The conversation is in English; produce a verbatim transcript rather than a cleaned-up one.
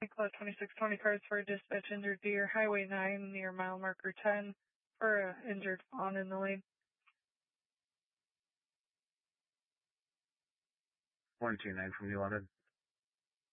Club twenty-six twenty cars for a dispatch injured deer, Highway nine near mile marker ten for an injured fawn in the lane. one two nine from New London.